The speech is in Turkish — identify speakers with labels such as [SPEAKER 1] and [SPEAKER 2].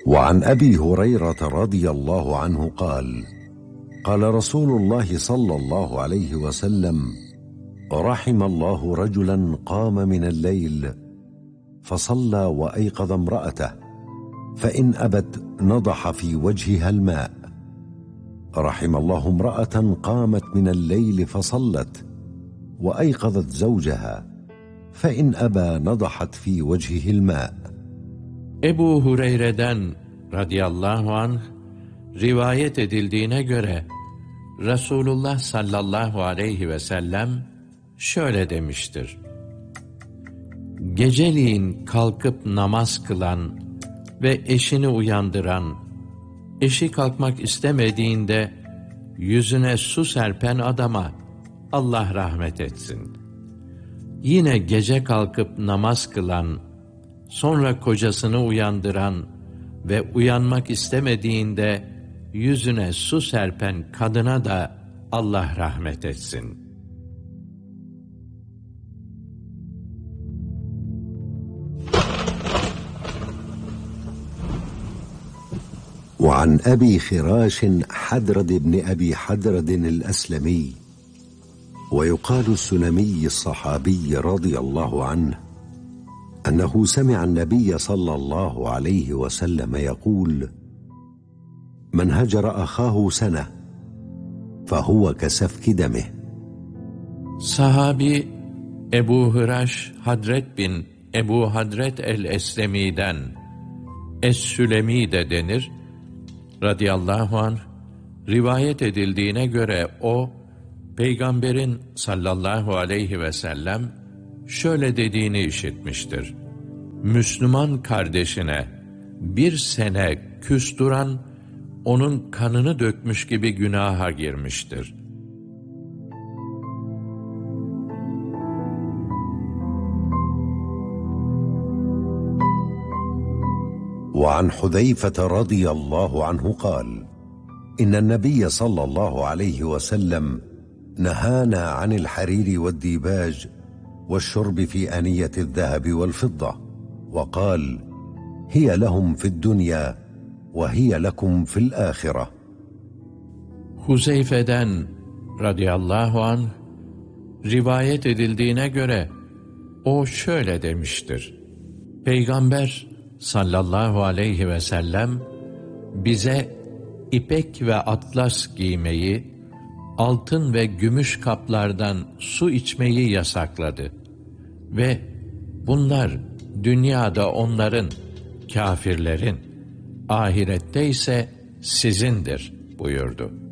[SPEAKER 1] وعن أبي هريرة رضي الله عنه قال: قال رسول الله صلى الله عليه وسلم: رحم الله رجلا قام من الليل فصلى وأيقظ امرأته، فإن أبت نضح في وجهها الماء. رحم الله امرأة قامت من الليل فصلت وأيقظت زوجها، فإن أبى نضحت في وجهه الماء.
[SPEAKER 2] Ebu Hureyre'den radıyallahu anh rivayet edildiğine göre Resulullah sallallahu aleyhi ve sellem şöyle demiştir: Geceliğin kalkıp namaz kılan ve eşini uyandıran, eşi kalkmak istemediğinde yüzüne su serpen adama Allah rahmet etsin. Yine gece kalkıp namaz kılan, sonra kocasını uyandıran ve uyanmak istemediğinde yüzüne su serpen kadına da Allah rahmet etsin.
[SPEAKER 1] وعن أبي خراش حدرد بن أبي حدرد الأسلمي ويقال السلمي الصحابي رضي الله عنه أنه سمع النبي صلى الله عليه وسلم يقول: من هجر أخاه سنة فهو كسفك دمه.
[SPEAKER 2] Sahabi Ebu Hıraş Hadret bin Ebu Hadret el-Eslemi'den, Es-Sülemi de denir, radıyallahu anh, rivayet edildiğine göre o, Peygamberin sallallahu aleyhi ve sellem şöyle dediğini işitmiştir: Müslüman kardeşine bir sene küs duran, onun kanını dökmüş gibi günaha girmiştir.
[SPEAKER 1] وعن حذيفة رضي الله عنه قال: إن النبي صلى الله عليه وسلم نهانا عن الحرير والديباج والشرب في آنية الذهب والفضة، وقال: هي لهم في الدنيا وهي لكم في الآخرة.
[SPEAKER 2] Huzeyfe'den radıyallahu anh rivayet edildiğine göre o şöyle demiştir: Peygamber sallallahu aleyhi ve sellem bize ipek ve atlas giymeyi, altın ve gümüş kaplardan su içmeyi yasakladı ve bunlar dünyada onların, kâfirlerin, ahirette ise sizindir buyurdu.